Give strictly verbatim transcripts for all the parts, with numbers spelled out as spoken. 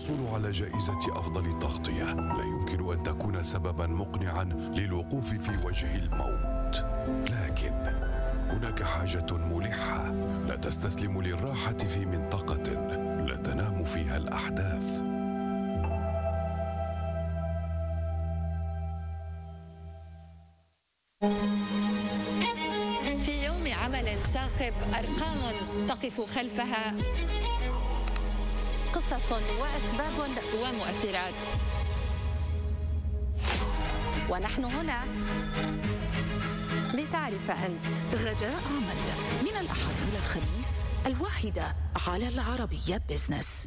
الحصول على جائزة أفضل تغطية لا يمكن أن تكون سبباً مقنعاً للوقوف في وجه الموت، لكن هناك حاجة ملحة: لا تستسلم للراحة في منطقة لا تنام فيها الأحداث. في يوم عمل صاخب أرقام تقف خلفها قصص وأسباب ومؤثرات، ونحن هنا لتعرف أنت. غداء عمل من الأحد إلى الخميس الواحدة على العربية بيزنس.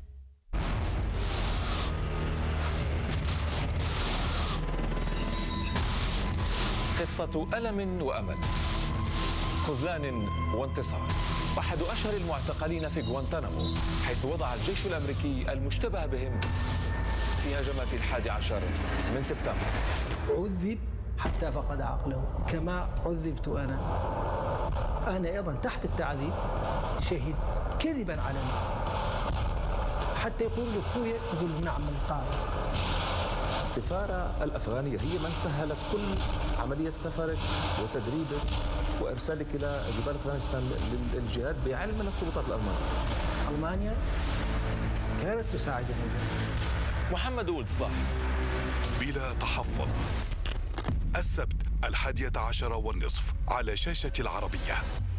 قصة ألم وأمل، خذلان وانتصار. أحد أشهر المعتقلين في غوانتنامو، حيث وضع الجيش الأمريكي المشتبه بهم في هجمات الحادي عشر من سبتمبر. عذب حتى فقد عقله كما عذبت أنا. أنا أيضا تحت التعذيب شهد كذبا على الناس، حتى يقول لأخوي يقول نعم القائد. السفارة الأفغانية هي من سهلت كل عملية سفرك وتدريبك وإرسالك إلى جبال أفغانستان للجهاد بعلم من السلطات الألمانية. ألمانيا كانت تساعد المجاهدين. محمد ولد صلاح. بلا تحفظ، السبت الحادية عشر والنصف على شاشة العربية.